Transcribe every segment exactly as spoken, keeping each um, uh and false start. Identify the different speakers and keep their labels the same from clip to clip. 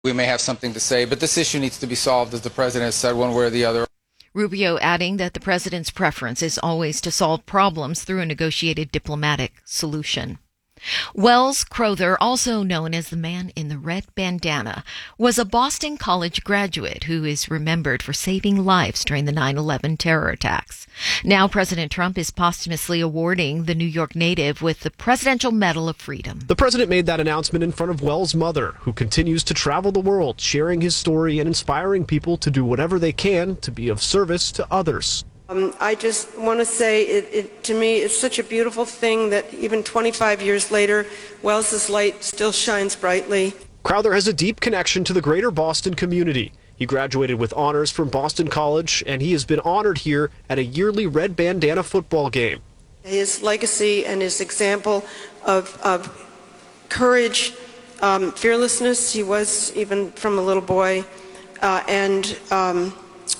Speaker 1: We may have something to say, but this issue needs to be solved, as the president has said, one way or the other.
Speaker 2: Rubio adding that the president's preference is always to solve problems through a negotiated diplomatic solution. Wells Crowther, also known as the man in the red bandana, was a Boston College graduate who is remembered for saving lives during the nine eleven terror attacks. Now President Trump is posthumously awarding the New York native with the Presidential Medal of Freedom.
Speaker 3: The president made that announcement in front of Wells' mother, who continues to travel the world, sharing his story and inspiring people to do whatever they can to be of service to others.
Speaker 4: Um, I just want to say, it, it, to me, it's such a beautiful thing that even twenty-five years later, Wells's light still shines brightly.
Speaker 3: Crowther has a deep connection to the greater Boston community. He graduated with honors from Boston College, and he has been honored here at a yearly red bandana football game.
Speaker 4: His legacy and his example of, of courage, um, fearlessness, he was even from a little boy, uh, and um,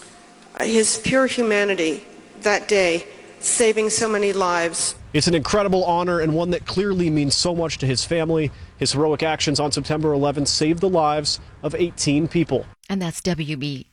Speaker 4: his pure humanity that day, saving so many lives.
Speaker 3: It's an incredible honor and one that clearly means so much to his family. His heroic actions on September eleventh saved the lives of eighteen people.
Speaker 2: And that's W B,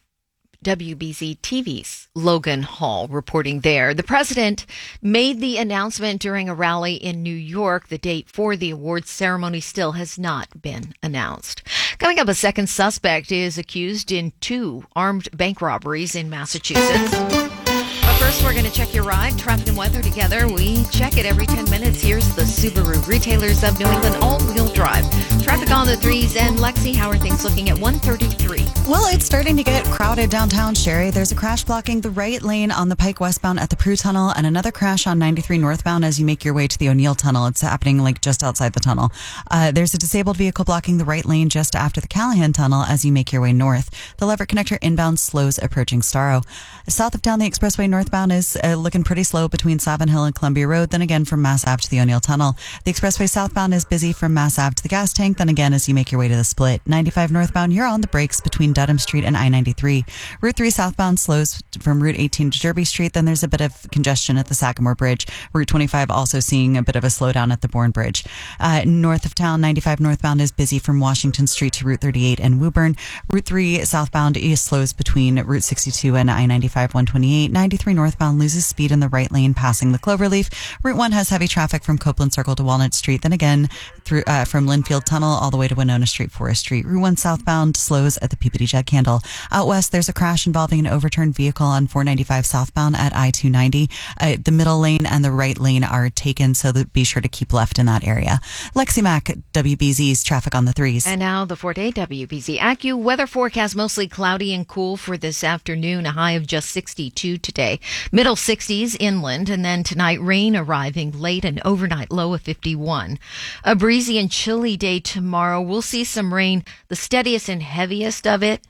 Speaker 2: W B Z T V's Logan Hall reporting there. The president made the announcement during a rally in New York. The date for the awards ceremony still has not been announced. Coming up, a second suspect is accused in two armed bank robberies in Massachusetts. But first, we're going to check your ride, traffic and weather together. We check it every ten minutes. Here's the Subaru Retailers of New England all-wheel drive. Traffic on the threes, and Lexi, how are things looking at one thirty-three?
Speaker 5: Well, it's starting to get crowded downtown, Sherry. There's a crash blocking the right lane on the Pike westbound at the Prue Tunnel, and another crash on ninety-three northbound as you make your way to the O'Neill Tunnel. It's happening like just outside the tunnel. Uh, there's a disabled vehicle blocking the right lane just after the Callahan Tunnel as you make your way north. The Leverett Connector inbound slows approaching Starro. South of town, the expressway northbound is uh, looking pretty slow between Savin Hill and Columbia Road. Then again from Mass Ave to the O'Neill Tunnel. The expressway southbound is busy from Mass Ave to the gas tank. Then again as you make your way to the split. ninety-five northbound, you're on the brakes between Dedham Street and I ninety-three. Route three southbound slows from Route eighteen to Derby Street. Then there's a bit of congestion at the Sagamore Bridge. Route twenty-five also seeing a bit of a slowdown at the Bourne Bridge. Uh, north of town, ninety-five northbound is busy from Washington Street to Route thirty-eight and Woburn. Route three southbound is slows between Route sixty-two and I ninety-five one twenty-eight. ninety-three northbound loses speed in the right lane passing the Cloverleaf. Route one has heavy traffic from Copeland Circle to Walnut Street. Then again through uh, from Linfield Tunnel all the way to Winona Street, Forest Street. Route one southbound slows at the Peabody Jack Candle. Out west, there's a crash involving an overturned vehicle on four ninety-five southbound at I two ninety. Uh, the middle lane and the right lane are taken, so that be sure to keep left in that area. Lexi Mack, W B Z's traffic on the threes.
Speaker 2: And now the four-day W B Z Accu weather forecast, mostly cloudy and cool for this afternoon, a high of just sixty-two today. Middle sixties inland, and then tonight rain arriving late, and overnight low of fifty-one. A breezy and chilly day tomorrow. We'll see some rain, the steadiest and heaviest of it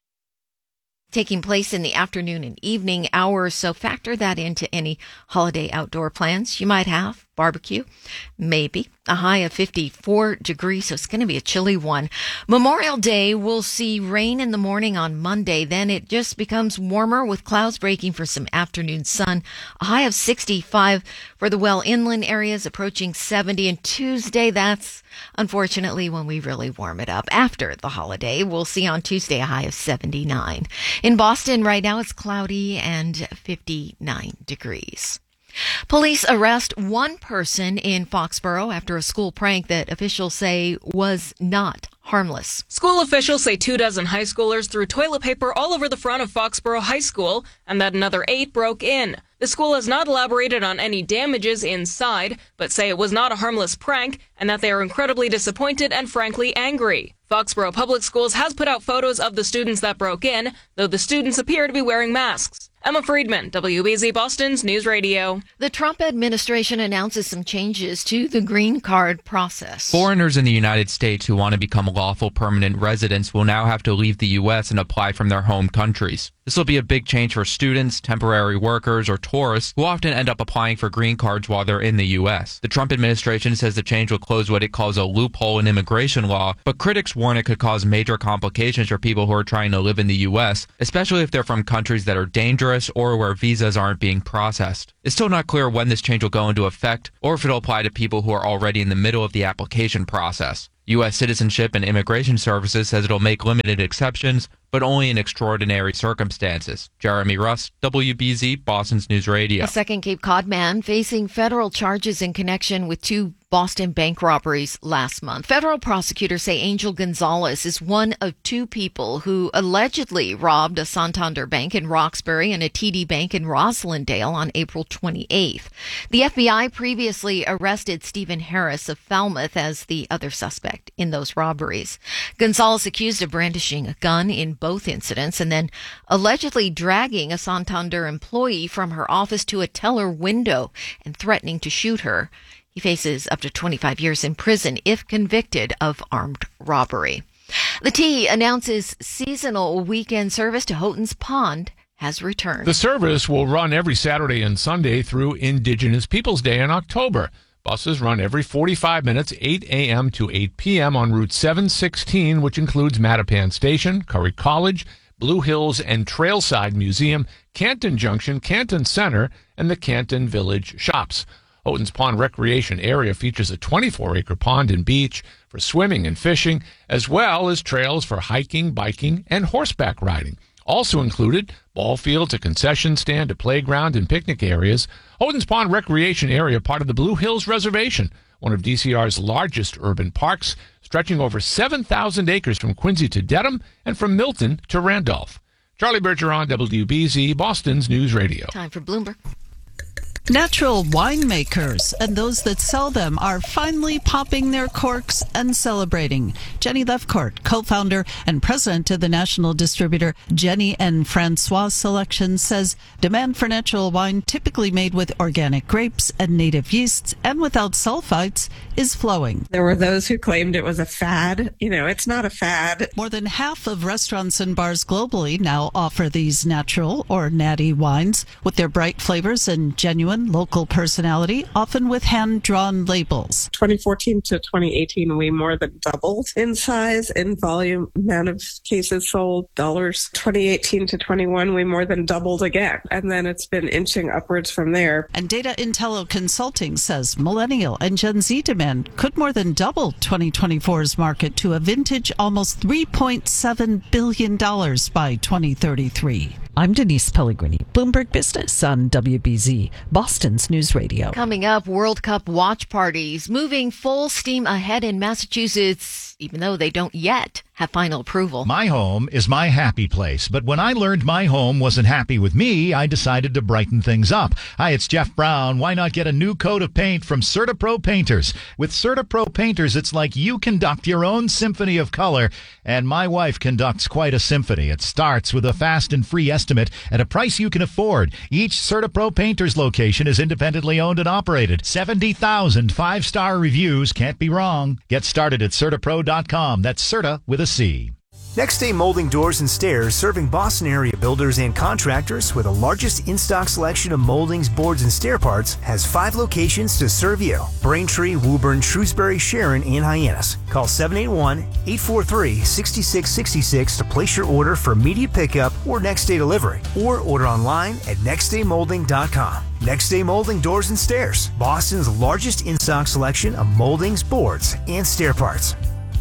Speaker 2: taking place in the afternoon and evening hours, so factor that into any holiday outdoor plans you might have. Barbecue, maybe. A high of fifty-four degrees, so it's going to be a chilly one. Memorial Day, we'll see rain in the morning on Monday. Then it just becomes warmer with clouds breaking for some afternoon sun. A high of sixty-five for the well inland areas, approaching seventy. And Tuesday, that's unfortunately when we really warm it up. After the holiday, we'll see on Tuesday a high of seventy-nine. In Boston right now, it's cloudy and fifty-nine degrees. Police arrest one person in Foxborough after a school prank that officials say was not harmless.
Speaker 6: School officials say two dozen high schoolers threw toilet paper all over the front of Foxborough High School and that another eight broke in. The school has not elaborated on any damages inside, but say it was not a harmless prank and that they are incredibly disappointed and frankly angry. Foxborough Public Schools has put out photos of the students that broke in, though the students appear to be wearing masks. Emma Friedman, W B Z Boston's News Radio.
Speaker 2: The Trump administration announces some changes to the green card process.
Speaker 7: Foreigners in the United States who want to become lawful permanent residents will now have to leave the U S and apply from their home countries. This will be a big change for students, temporary workers, or tourists who often end up applying for green cards while they're in the U S. The Trump administration says the change will close what it calls a loophole in immigration law, but critics warn it could cause major complications for people who are trying to live in the U S, especially if they're from countries that are dangerous or where visas aren't being processed. It's still not clear when this change will go into effect or if it'll apply to people who are already in the middle of the application process. U S Citizenship and Immigration Services says it'll make limited exceptions, but only in extraordinary circumstances. Jeremy Russ, W B Z, Boston's News Radio.
Speaker 2: A second Cape Cod man facing federal charges in connection with two Boston bank robberies last month. Federal prosecutors say Angel Gonzalez is one of two people who allegedly robbed a Santander Bank in Roxbury and a T D Bank in Roslindale on April twenty-eighth. The F B I previously arrested Stephen Harris of Falmouth as the other suspect in those robberies. Gonzalez accused of brandishing a gun in both incidents and then allegedly dragging a Santander employee from her office to a teller window and threatening to shoot her. He faces up to twenty-five years in prison if convicted of armed robbery. The T announces seasonal weekend service to Houghton's Pond has returned.
Speaker 8: The service will run every Saturday and Sunday through Indigenous Peoples Day in October. Buses run every forty-five minutes, eight a.m. to eight p.m. on Route seven sixteen, which includes Mattapan Station, Curry College, Blue Hills and Trailside Museum, Canton Junction, Canton Center, and the Canton Village Shops. Houghton's Pond Recreation Area features a twenty-four acre pond and beach for swimming and fishing, as well as trails for hiking, biking, and horseback riding. Also included, ball fields, a concession stand, a playground, and picnic areas. Houghton's Pond Recreation Area, part of the Blue Hills Reservation, one of D C R's largest urban parks, stretching over seven thousand acres from Quincy to Dedham and from Milton to Randolph. Charlie Bergeron, W B Z, Boston's News Radio.
Speaker 2: Time for Bloomberg.
Speaker 9: Natural winemakers and those that sell them are finally popping their corks and celebrating. Jenny Lefcourt, co-founder and president of the national distributor Jenny and Francois Selection, says demand for natural wine, typically made with organic grapes and native yeasts and without sulfites, is flowing.
Speaker 10: There were those who claimed it was a fad. You know, it's not a fad.
Speaker 9: More than half of restaurants and bars globally now offer these natural or natty wines with their bright flavors and genuine local personality, often with hand-drawn labels.
Speaker 10: twenty fourteen to twenty eighteen, we more than doubled in size, in volume, amount of cases sold, dollars. twenty eighteen to twenty-one, we more than doubled again. And then it's been inching upwards from there.
Speaker 9: And Data Intello Consulting says millennial and Gen Z demand could more than double twenty twenty-four's market to a vintage almost three point seven billion dollars by twenty thirty-three. I'm Denise Pellegrini, Bloomberg Business on W B Z, Boston's News Radio.
Speaker 2: Coming up, World Cup watch parties moving full steam ahead in Massachusetts, even though they don't yet have final approval.
Speaker 11: My home is my happy place, but when I learned my home wasn't happy with me, I decided to brighten things up. Hi, it's Jeff Brown. Why not get a new coat of paint from CertaPro Painters? With CertaPro Painters, it's like you conduct your own symphony of color, and my wife conducts quite a symphony. It starts with a fast and free estimate at a price you can afford. Each CertaPro Painters location is independently owned and operated. seventy thousand five-star reviews. Can't be wrong. Get started at CertaPro dot com. That's Certa with a C.
Speaker 12: Next Day Molding Doors and Stairs, serving Boston area builders and contractors with the largest in-stock selection of moldings, boards, and stair parts, has five locations to serve you. Braintree, Woburn, Shrewsbury, Sharon, and Hyannis. Call seven eight one, eight four three, six six six six to place your order for immediate pickup or next day delivery, or order online at next day molding dot com. Next Day Molding Doors and Stairs, Boston's largest in-stock selection of moldings, boards, and stair parts.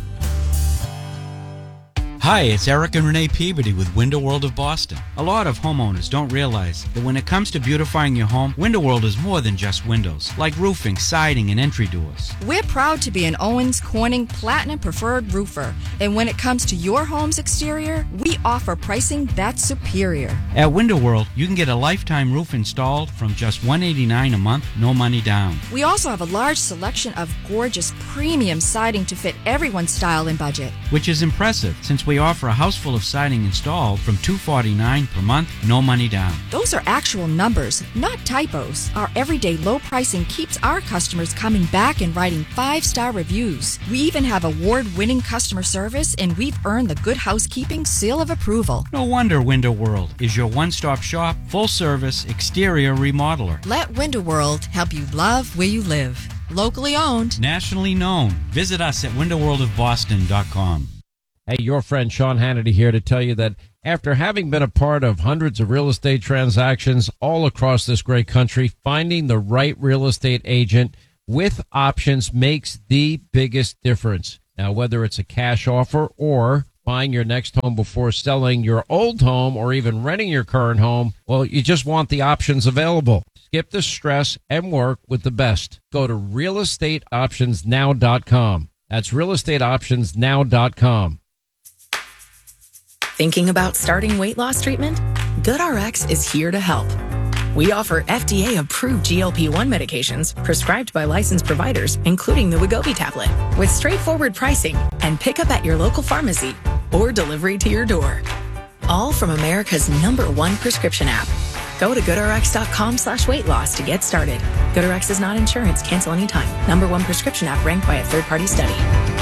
Speaker 13: Hi, it's Eric and Renee Peabody with Window World of Boston. A lot of homeowners don't realize that when it comes to beautifying your home, Window World is more than just windows, like roofing, siding, and entry doors.
Speaker 14: We're proud to be an Owens Corning Platinum Preferred Roofer. And when it comes to your home's exterior, we offer pricing that's superior.
Speaker 13: At Window World, you can get a lifetime roof installed from just one hundred eighty-nine dollars a month, no money down.
Speaker 14: We also have a large selection of gorgeous premium siding to fit everyone's style and budget.
Speaker 13: Which is impressive, since we offer a house full of siding installed from two hundred forty-nine dollars per month, no money down.
Speaker 14: Those are actual numbers, not typos. Our everyday low pricing keeps our customers coming back and writing five-star reviews. We even have award-winning customer service, and we've earned the Good Housekeeping seal of approval.
Speaker 13: No wonder Window World is your one-stop shop, full-service exterior remodeler.
Speaker 14: Let Window World help you love where you live. Locally owned.
Speaker 13: Nationally known. Visit us at window world of boston dot com.
Speaker 15: Hey, your friend Sean Hannity here to tell you that after having been a part of hundreds of real estate transactions all across this great country, finding the right real estate agent with options makes the biggest difference. Now, whether it's a cash offer or buying your next home before selling your old home or even renting your current home, well, you just want the options available. Skip the stress and work with the best. Go to real estate options now dot com. That's real estate options now dot com.
Speaker 16: Thinking about starting weight loss treatment? GoodRx is here to help. We offer F D A-approved G L P one medications prescribed by licensed providers, including the Wegovy tablet, with straightforward pricing and pickup at your local pharmacy or delivery to your door. All from America's number one prescription app. Go to GoodRx.com slash weight loss to get started. GoodRx is not insurance. Cancel anytime. Number one prescription app ranked by a third-party study.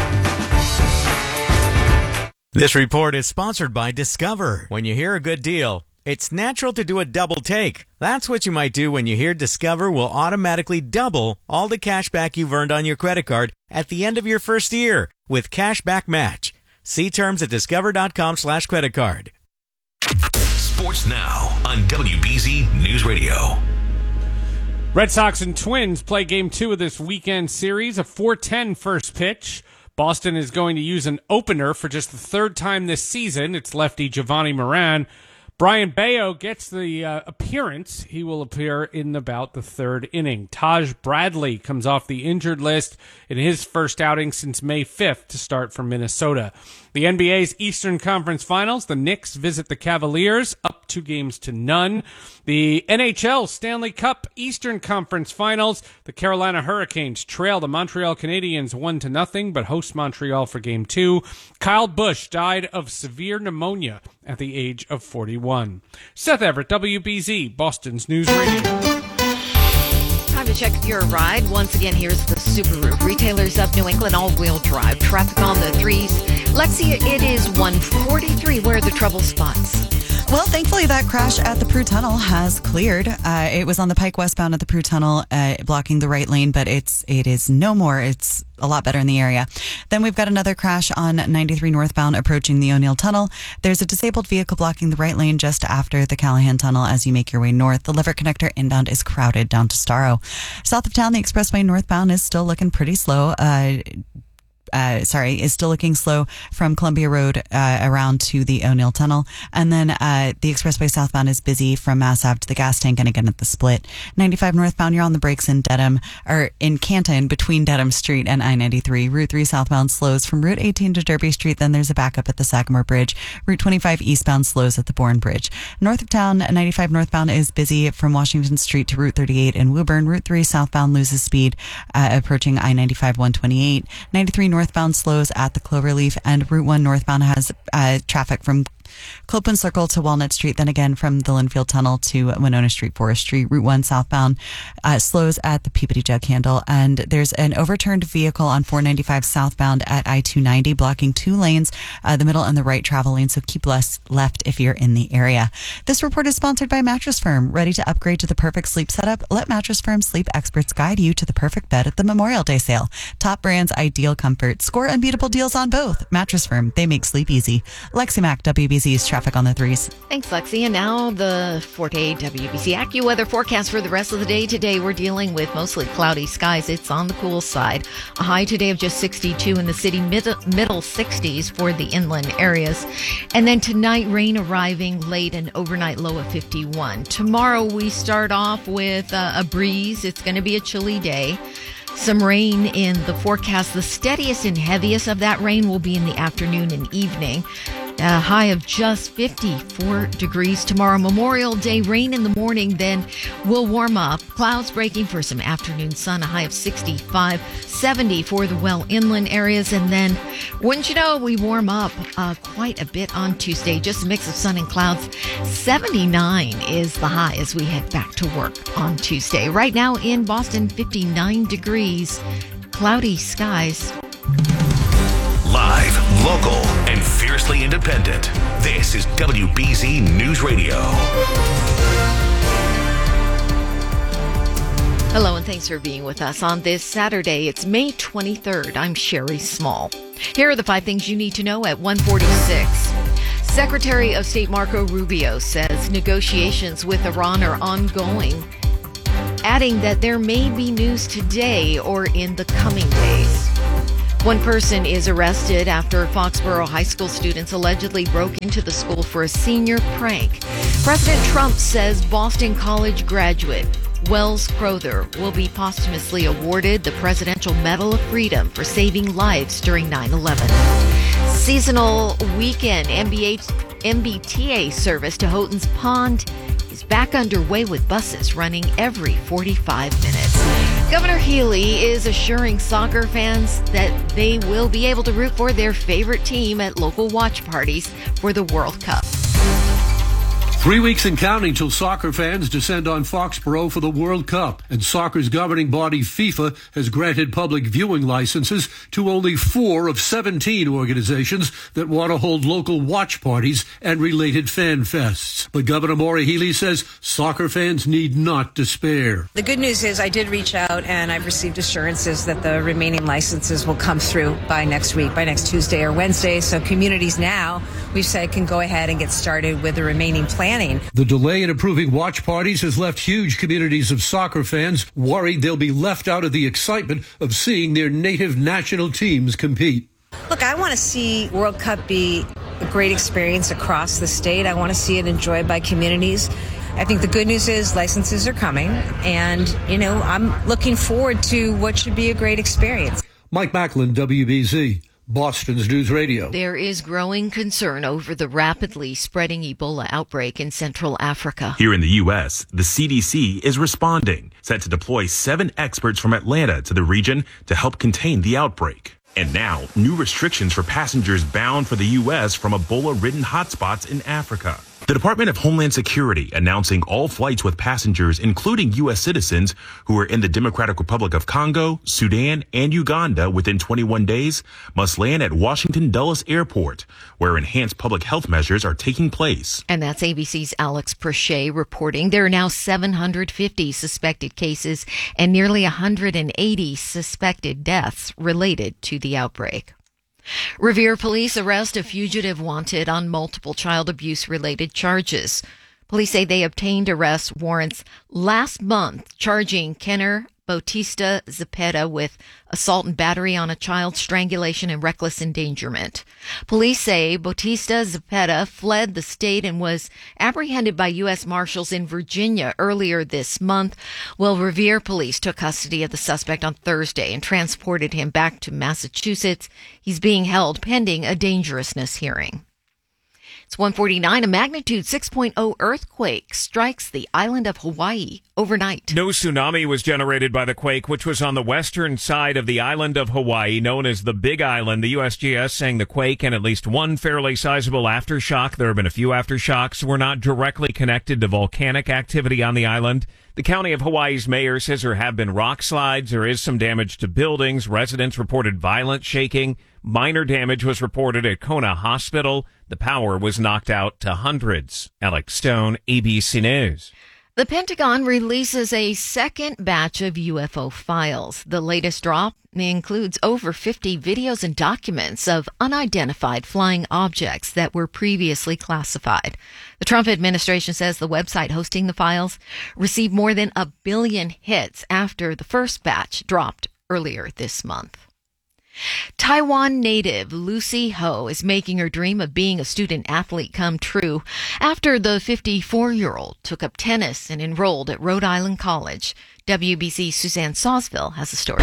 Speaker 17: This report is sponsored by Discover. When you hear a good deal, it's natural to do a double take. That's what you might do when you hear Discover will automatically double all the cash back you've earned on your credit card at the end of your first year with Cashback Match. See terms at discover.com slash credit card.
Speaker 18: Sports Now on W B Z News Radio.
Speaker 19: Red Sox and Twins play game two of this weekend series, a four ten first pitch. Boston is going to use an opener for just the third time this season. It's lefty Giovanni Moran. Brian Bayo gets the uh, appearance. He will appear in about the third inning. Taj Bradley comes off the injured list in his first outing since May fifth to start for Minnesota. The N B A's Eastern Conference Finals, the Knicks visit the Cavaliers, up two games to none. The N H L Stanley Cup Eastern Conference Finals, the Carolina Hurricanes trail the Montreal Canadiens one to nothing, but host Montreal for game two. Kyle Busch died of severe pneumonia at the age of forty-one. Seth Everett, W B Z, Boston's News Radio.
Speaker 2: Time to check your ride. Once again, here's the Subaru. Retailers of New England all-wheel drive. Traffic on the threes. Lexi, it is one forty-three. Where are the trouble spots?
Speaker 5: Well, thankfully, that crash at the Prue Tunnel has cleared. Uh, it was on the Pike westbound at the Prue Tunnel, uh, blocking the right lane, but it's it is no more. It's a lot better in the area. Then we've got another crash on ninety-three northbound approaching the O'Neill Tunnel. There's a disabled vehicle blocking the right lane just after the Callahan Tunnel as you make your way north. The Lever Connector inbound is crowded down to Starro. South of town, the expressway northbound is still looking pretty slow. Uh, Uh, sorry, is still looking slow from Columbia Road uh, around to the O'Neill Tunnel. And then uh, the expressway southbound is busy from Mass Ave to the gas tank and again at the split. ninety-five northbound, you're on the brakes in Dedham, or in Canton between Dedham Street and I ninety-three. Route three southbound slows from Route eighteen to Derby Street. Then there's a backup at the Sagamore Bridge. Route twenty-five eastbound slows at the Bourne Bridge. North of town, ninety-five northbound is busy from Washington Street to Route thirty-eight in Woburn. Route three southbound loses speed uh, approaching I ninety-five one twenty-eight. ninety-three northbound slows at the Cloverleaf, and Route one northbound has uh, traffic from Copeland Circle to Walnut Street, then again from the Linfield Tunnel to Winona Street, Forest Street. Route one southbound uh, slows at the Peabody Jug Handle, and there's an overturned vehicle on four ninety-five southbound at I two ninety, blocking two lanes, uh, the middle and the right travel lane, so keep less left if you're in the area. This report is sponsored by Mattress Firm. Ready to upgrade to the perfect sleep setup? Let Mattress Firm sleep experts guide you to the perfect bed at the Memorial Day sale. Top brands, ideal comfort. Score unbeatable deals on both. Mattress Firm, they make sleep easy. Lexi Mack, W B Z's traffic on the threes.
Speaker 2: Thanks, Lexi. And now the Forte W B C AccuWeather forecast for the rest of the day. Today, we're dealing with mostly cloudy skies. It's on the cool side. A high today of just sixty-two in the city, mid- middle sixties for the inland areas. And then tonight, rain arriving late and overnight low of fifty-one. Tomorrow, we start off with uh, a breeze. It's going to be a chilly day. Some rain in the forecast. The steadiest and heaviest of that rain will be in the afternoon and evening. A high of just fifty-four degrees tomorrow. Memorial Day, rain in the morning, then will warm up. Clouds breaking for some afternoon sun. A high of sixty-five, seventy for the well inland areas. And then, wouldn't you know, we warm up uh, quite a bit on Tuesday. Just a mix of sun and clouds. seventy-nine is the high as we head back to work on Tuesday. Right now in Boston, fifty-nine degrees. Cloudy skies.
Speaker 18: Live, local, and fiercely independent. This is W B Z News Radio.
Speaker 2: Hello, and thanks for being with us on this Saturday. It's May twenty-third. I'm Sherry Small. Here are the five things you need to know at one forty-six. Secretary of State Marco Rubio says negotiations with Iran are ongoing, adding that there may be news today or in the coming days. One person is arrested after Foxborough High School students allegedly broke into the school for a senior prank. President Trump says Boston College graduate Wells Crowther will be posthumously awarded the Presidential Medal of Freedom for saving lives during nine eleven. Seasonal weekend M B T A service to Houghton's Pond is back underway with buses running every forty-five minutes. Governor Healy is assuring soccer fans that they will be able to root for their favorite team at local watch parties for the World Cup.
Speaker 20: Three weeks and counting till soccer fans descend on Foxborough for the World Cup, and soccer's governing body FIFA has granted public viewing licenses to only four of seventeen organizations that want to hold local watch parties and related fan fests. But Governor Maura Healey says soccer fans need not despair.
Speaker 21: The good news is I did reach out and I've received assurances that the remaining licenses will come through by next week, by next Tuesday or Wednesday. So communities now, we've said, can go ahead and get started with the remaining plan.
Speaker 20: The delay in approving watch parties has left huge communities of soccer fans worried they'll be left out of the excitement of seeing their native national teams compete.
Speaker 21: Look, I want to see World Cup be a great experience across the state. I want to see it enjoyed by communities. I think the good news is licenses are coming, and, you know, I'm looking forward to what should be a great experience.
Speaker 20: Mike Macklin, W B Z. Boston's News Radio.
Speaker 2: There is growing concern over the rapidly spreading Ebola outbreak in Central Africa.
Speaker 22: Here in the U S, the C D C is responding, set to deploy seven experts from Atlanta to the region to help contain the outbreak. And now, new restrictions for passengers bound for the U S from Ebola-ridden hotspots in Africa. The Department of Homeland Security announcing all flights with passengers, including U S citizens who are in the Democratic Republic of Congo, Sudan, and Uganda within twenty-one days, must land at Washington Dulles Airport, where enhanced public health measures are taking place.
Speaker 2: And that's A B C's Alex Prochet reporting. There are now seven hundred fifty suspected cases and nearly one hundred eighty suspected deaths related to the outbreak. Revere police arrest a fugitive wanted on multiple child abuse-related charges. Police say they obtained arrest warrants last month charging Kenner Bautista Zepeda with assault and battery on a child, strangulation, and reckless endangerment. Police say Bautista Zepeda fled the state and was apprehended by U S Marshals in Virginia earlier this month. Well, Revere police took custody of the suspect on Thursday and transported him back to Massachusetts. He's being held pending a dangerousness hearing. It's one forty-nine. A magnitude six point oh earthquake strikes the island of Hawaii overnight.
Speaker 23: No tsunami was generated by the quake, which was on the western side of the island of Hawaii, known as the Big Island. The U S G S saying the quake and at least one fairly sizable aftershock, there have been a few aftershocks, were not directly connected to volcanic activity on the island. The county of Hawaii's mayor says there have been rock slides. There is some damage to buildings. Residents reported violent shaking. Minor damage was reported at Kona Hospital. The power was knocked out to hundreds. Alex Stone, A B C News.
Speaker 2: The Pentagon releases a second batch of U F O files. The latest drop includes over fifty videos and documents of unidentified flying objects that were previously classified. The Trump administration says the website hosting the files received more than a billion hits after the first batch dropped earlier this month. Taiwan native Lucy Ho is making her dream of being a student athlete come true after the fifty-four-year-old took up tennis and enrolled at Rhode Island College. W B C's Suzanne Sawsville has a story.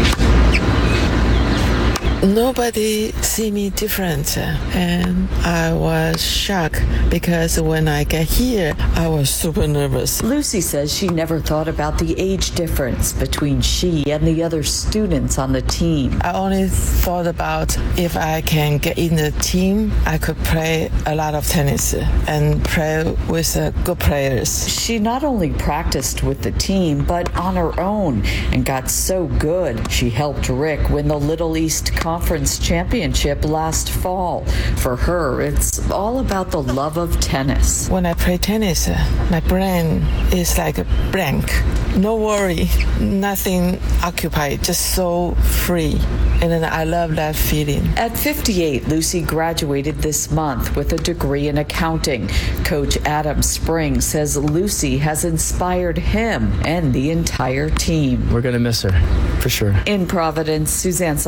Speaker 24: Nobody see me different, and I was shocked because when I got here, I was super nervous.
Speaker 25: Lucy says she never thought about the age difference between she and the other students on the team.
Speaker 24: I only thought about if I can get in the team, I could play a lot of tennis and play with uh, good players.
Speaker 25: She not only practiced with the team, but on her own and got so good. She helped Rick win the Little East Conference Championship last fall. For her, it's all about the love of tennis.
Speaker 24: When I play tennis, my brain is like a blank. No worry, nothing occupied, just so free. And then I love that feeling.
Speaker 25: At fifty-eight, Lucy graduated this month with a degree in accounting. Coach Adam Spring says Lucy has inspired him and the entire team.
Speaker 26: We're going to miss her, for sure.
Speaker 25: In Providence, Suzanne Sawsville,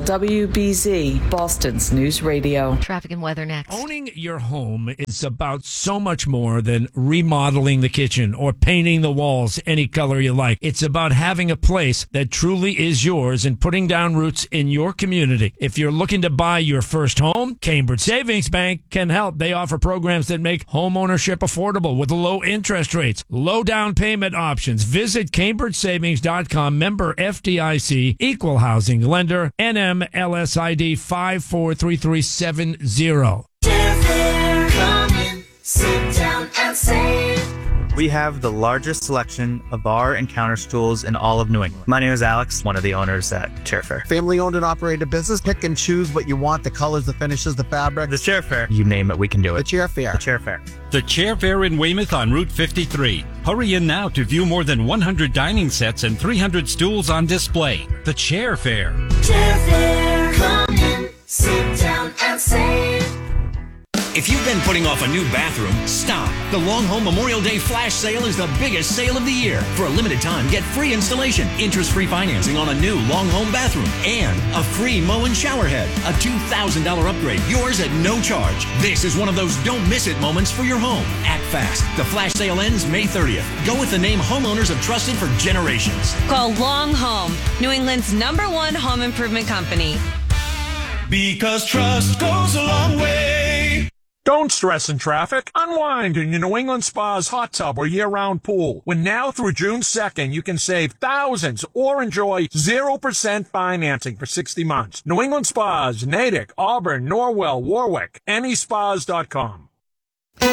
Speaker 25: W B Z, Boston's News Radio.
Speaker 2: Traffic and weather next.
Speaker 15: Owning your home is about so much more than remodeling the kitchen or painting the walls any color you like. It's about having a place that truly is yours and putting down roots in your community. If you're looking to buy your first home, Cambridge Savings Bank can help. They offer programs that make home ownership affordable with low interest rates, low down payment options. Visit Cambridge Savings dot com, member F D I C, equal housing lender, N M L S I D five four three three seven zero.
Speaker 1: Come in, sit down and save.
Speaker 3: We have the largest selection of bar and counter stools in all of New England. My name is Alex, one of the owners at Chair Fair.
Speaker 4: Family owned and operated business. Pick and choose what you want, the colors, the finishes, the fabric.
Speaker 3: The Chair Fair. You name it, we can do it.
Speaker 4: The Chair Fair.
Speaker 3: The Chair Fair.
Speaker 6: The Chair Fair in Weymouth on Route fifty-three. Hurry in now to view more than one hundred dining sets and three hundred stools on display. The Chair Fair.
Speaker 1: Chair Fair. Come in, sit down and save.
Speaker 7: If you've been putting off a new bathroom, stop. The Long Home Memorial Day Flash Sale is the biggest sale of the year. For a limited time, get free installation, interest-free financing on a new Long Home bathroom, and a free Moen shower head. A two thousand dollars upgrade, yours at no charge. This is one of those don't miss it moments for your home. Act fast. The Flash Sale ends May thirtieth. Go with the name homeowners have trusted for generations.
Speaker 26: Call Long Home, New England's number one home improvement company.
Speaker 7: Because trust goes a long way.
Speaker 27: Don't stress in traffic. Unwind in your New England Spa's hot tub or year-round pool. When now through June second, you can save thousands or enjoy zero percent financing for sixty months. New England Spas, Natick, Auburn, Norwell, Warwick, any spas dot com.